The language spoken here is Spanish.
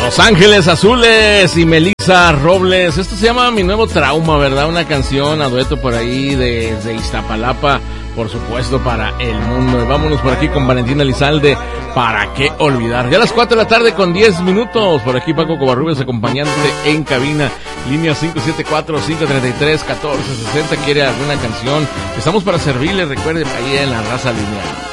Los Ángeles Azules y Melissa Robles. Esto se llama Mi Nuevo Trauma, ¿verdad? Una canción a dueto por ahí desde Iztapalapa, por supuesto, para el mundo. Y vámonos por aquí con Valentina Elizalde, ¿para qué olvidar? Ya a las 4 de la tarde con 10 minutos. Por aquí Paco Covarrubias acompañándote en cabina. Línea 574-533-1460. ¿Quiere alguna canción? Estamos para servirle, recuerde, ahí en La Raza Lineal.